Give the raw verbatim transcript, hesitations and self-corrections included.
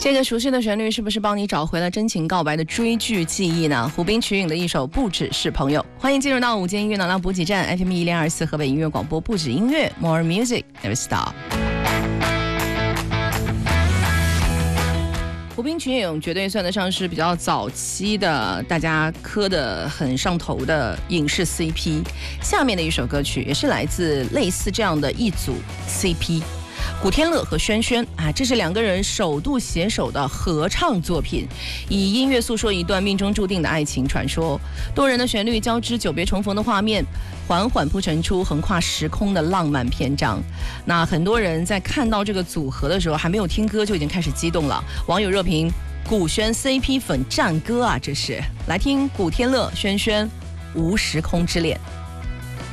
这个熟悉的旋律是不是帮你找回了真情告白的追剧记忆呢？胡兵曲颖的一首《不只是朋友》，欢迎进入到午间音乐能量补给站 F M 一零二四河北音乐广播，不止音乐 More Music Never Stop。胡兵曲颖绝对算得上是比较早期的大家磕得很上头的影视 C P。下面的一首歌曲也是来自类似这样的一组 C P。古天乐和轩轩啊，这是两个人首度携手的合唱作品，以音乐诉说一段命中注定的爱情传说。动人的旋律交织久别重逢的画面，缓缓铺陈出横跨时空的浪漫篇章。那很多人在看到这个组合的时候，还没有听歌就已经开始激动了。网友热评：古轩 C P 粉战歌啊，这是来听古天乐、轩轩《无时空之恋》。